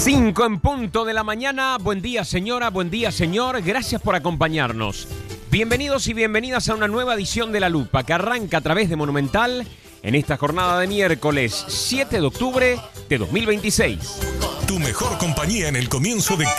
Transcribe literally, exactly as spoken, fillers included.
cinco en punto de la mañana. Buen día, señora, buen día, señor. Gracias por acompañarnos. Bienvenidos y bienvenidas a una nueva edición de La Lupa que arranca a través de Monumental en esta jornada de miércoles siete de octubre de dos mil veintiséis. Tu mejor compañía en el comienzo de